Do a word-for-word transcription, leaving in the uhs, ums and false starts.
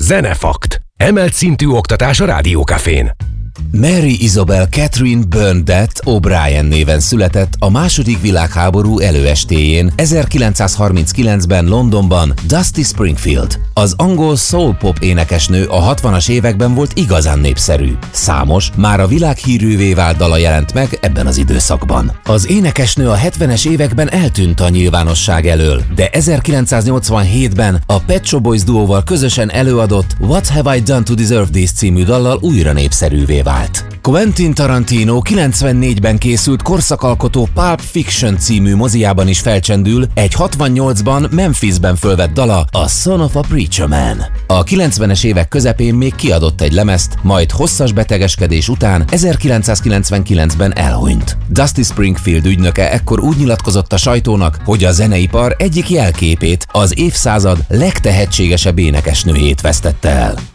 Zenefakt. Emelt szintű oktatás a Rádiókafén. Mary Isabel Catherine Bernadette O'Brien néven született a második világháború előestéjén ezerkilencszázharminckilencben Londonban Dusty Springfield. Az angol soul pop énekesnő a hatvanas években volt igazán népszerű. Számos, már a világhírűvé vált dala jelent meg ebben az időszakban. Az énekesnő a hetvenes években eltűnt a nyilvánosság elől, de ezerkilencszáznyolcvanhétben a Pet Shop Boys duóval közösen előadott What Have I Done to Deserve This című dallal újra népszerűvé vált. Quentin Tarantino kilencvennégyben készült korszakalkotó Pulp Fiction című moziában is felcsendül egy hatvannyolcban Memphisben fölvett dala, a Son of a Preacher Man. A kilencvenes évek közepén még kiadott egy lemezt, majd hosszas betegeskedés után ezerkilencszázkilencvenkilencben elhunyt. Dusty Springfield ügynöke ekkor úgy nyilatkozott a sajtónak, hogy a zeneipar egyik jelképét, az évszázad legtehetségesebb énekesnőjét vesztette el.